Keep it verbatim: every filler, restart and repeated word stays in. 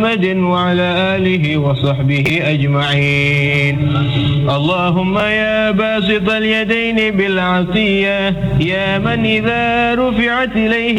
محمد وعلى آله وصحبه أجمعين. اللهم يا باسط اليدين بالعطية، يا من إذا رفعت إليه